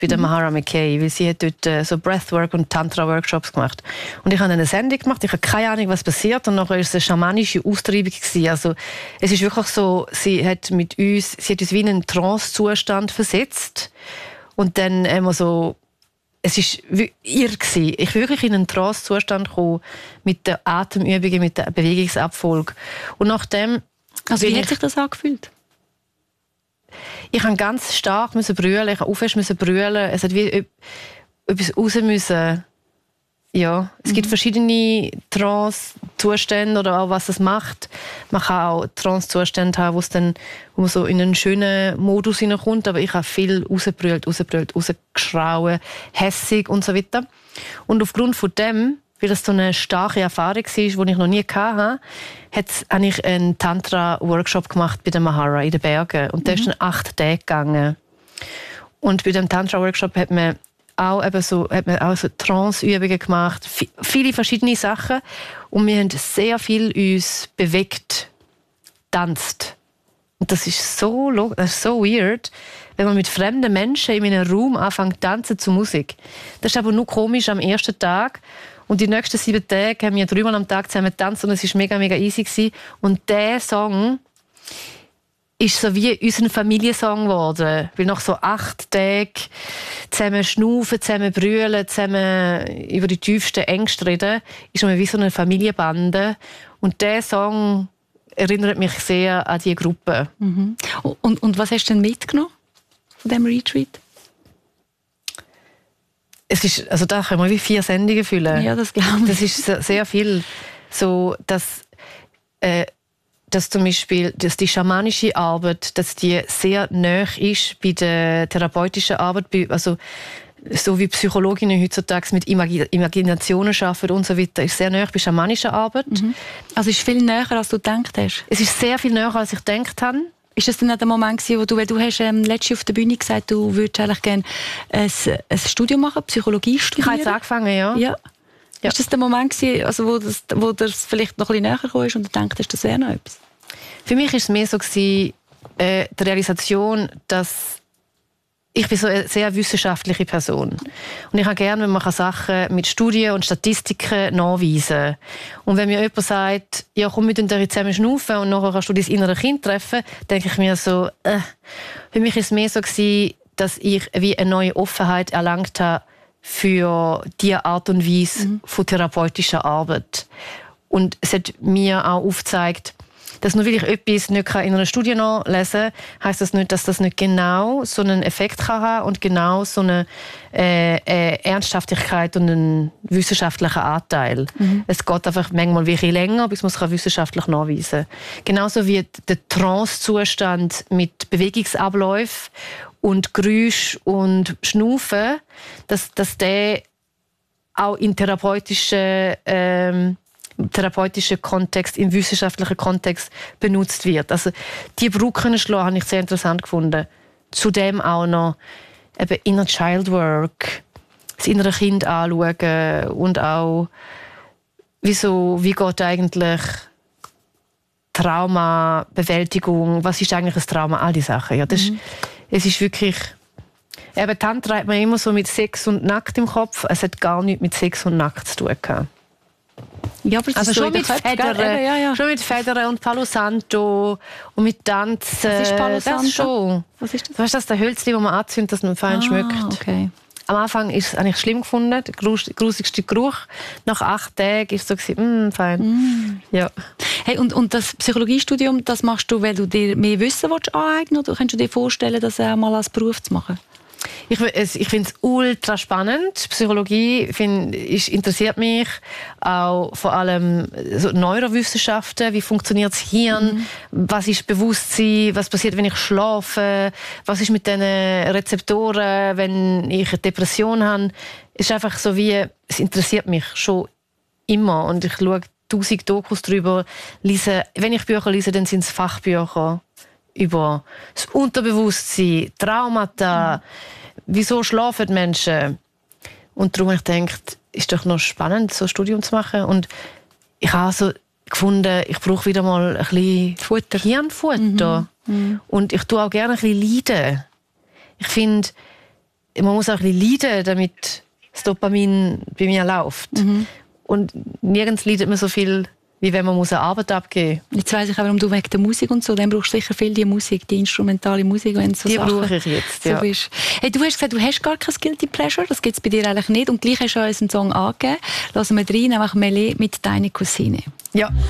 bei der Mahara McKay, weil sie hat dort so Breathwork und Tantra-Workshops gemacht. Und ich habe eine Sendung gemacht, ich habe keine Ahnung, was passiert, und nachher war es eine schamanische Austreibung gewesen. Also es ist wirklich so, sie hat uns wie in einen Trance-Zustand versetzt und dann immer so, es war irre gewesen. Ich bin wirklich in einen Trance-Zustand gekommen mit den Atemübungen, mit der Bewegungsabfolge. Und nachdem... Also wie hat sich das angefühlt? Ich musste ganz stark brüllen, ich musste aufhören brüllen. Es hat wie etwas raus müssen. Ja, es gibt verschiedene Trance-Zustände oder auch was es macht. Man kann auch Trance-Zustände haben, wo man so in einen schönen Modus hineinkommt. Aber ich habe viel rausgebrüllt, rausgeschrauen, hässig und so weiter. Und aufgrund von dem, weil das so eine starke Erfahrung war, die ich noch nie hatte, habe ich einen Tantra-Workshop gemacht bei der Mahara in den Bergen. Und der ist dann 8 Tage gegangen. Und bei dem Tantra-Workshop hat man auch so Trance-Übungen gemacht, viele verschiedene Sachen. Und wir haben sehr viel uns bewegt, tanzt. Und das ist so weird, wenn man mit fremden Menschen in einem Raum anfängt zu tanzen zu Musik. Das ist aber nur komisch am ersten Tag. Und die nächsten 7 Tage haben wir 3-mal am Tag zusammen getanzt und es war mega, mega easy gewesen. Und dieser Song ist so wie unser Familiensong geworden. Weil nach so 8 Tagen zusammen schnaufen, zusammen brüllen, zusammen über die tiefsten Ängste reden, ist man wie so eine Familienbande. Und dieser Song erinnert mich sehr an diese Gruppe. Mhm. Und was hast du denn mitgenommen von diesem Retreat? Es ist, also da können wir wie 4 Sendungen füllen. Ja, das glaube ich. Das ist sehr viel. So, dass zum Beispiel dass die schamanische Arbeit, dass die sehr nahe ist bei der therapeutischen Arbeit, also so wie Psychologinnen heutzutage mit Imaginationen arbeiten und so weiter, ist sehr nahe bei schamanischer Arbeit. Mhm. Also ist viel näher, als du gedacht hast? Es ist sehr viel näher, als ich gedacht habe. Ist das dann nicht der Moment gewesen, wo du hast letztes auf der Bühne gesagt, du würdest eigentlich gerne ein Studium machen, Psychologie studieren? Ich habe jetzt angefangen, ja. Ja. Ist das der Moment gewesen, also wo das vielleicht noch ein bisschen näher gekommen ist und du denkst, das wäre noch etwas? Für mich war es mehr so gewesen, die Realisation, dass ich bin so eine sehr wissenschaftliche Person. Und ich habe gerne, wenn man Sachen mit Studien und Statistiken nachweisen kann. Und wenn mir jemand sagt, ja, komm, wir zusammen schnaufen und nachher kannst du dein innere Kind treffen, denke ich mir so, Für mich war es mehr so gewesen, dass ich wie eine neue Offenheit erlangt habe für diese Art und Weise von therapeutischer Arbeit. Und es hat mir auch aufgezeigt, dass nur weil ich etwas nicht in einer Studie nachlesen kann, heisst das nicht, dass das nicht genau so einen Effekt kann haben und genau so eine Ernsthaftigkeit und einen wissenschaftlichen Anteil. Es geht einfach manchmal wirklich länger, bis man es wissenschaftlich nachweisen kann. Genauso wie der Trance-Zustand mit Bewegungsabläufen und Geräusch und Schnaufen, dass der auch in therapeutischen Kontext, im wissenschaftlichen Kontext benutzt wird. Also die Brücke schlagen habe ich sehr interessant gefunden. Zudem auch noch eben Inner Child Work, das innere Kind anschauen und auch wie geht eigentlich Traumabewältigung, was ist eigentlich ein Trauma, all die Sachen. Ja, es ist wirklich... Eben, Tantra hat man immer so mit Sex und Nackt im Kopf. Es hat gar nichts mit Sex und Nackt zu tun gehabt. Ja, aber also schon mit Federn, schon mit Federn und Palo Santo und mit Tanzen. Was ist Palo Santo? Das schon. Was ist das? Weißt du, das Hölzchen, das man anzündet, dass man fein schmeckt. Okay. Am Anfang ist es eigentlich schlimm gefunden, der grusigste Geruch. Nach 8 Tagen ist es so fein. Ja. Hey, und das Psychologiestudium, das machst du, weil du dir mehr Wissen aneignen willst, oder kannst du dir vorstellen, das mal als Beruf zu machen? Ich finde es ultra spannend. Psychologie interessiert mich. Auch vor allem so Neurowissenschaften. Wie funktioniert das Hirn? Was ist Bewusstsein? Was passiert, wenn ich schlafe? Was ist mit den Rezeptoren, wenn ich eine Depression habe? Es ist einfach so wie, es interessiert mich schon immer. Und ich schaue 1000 Dokus darüber. Wenn ich Bücher lese, dann sind es Fachbücher über das Unterbewusstsein, Traumata, wieso schlafen Menschen. Und darum habe ich gedacht, ist doch noch spannend, so ein Studium zu machen. Und ich habe so gefunden, ich brauche wieder mal ein bisschen Hirnfutter. Und ich tue auch gerne ein bisschen leiden. Ich finde, man muss auch ein bisschen leiden, damit das Dopamin bei mir läuft. Und nirgends leidet man so viel, wie wenn man eine Arbeit abgeben muss. Jetzt weiss ich auch, warum du wegen der Musik und so, dann brauchst du sicher viel die Musik, die instrumentale Musik. Wenn so die Sachen brauche ich jetzt, ja. So bist. Hey, du hast gesagt, du hast gar kein Guilty Pleasure, das gibt es bei dir eigentlich nicht. Und gleich hast du uns einen Song angegeben. Lassen wir rein, nämlich «Melee» mit «Deine Cousine». Ja.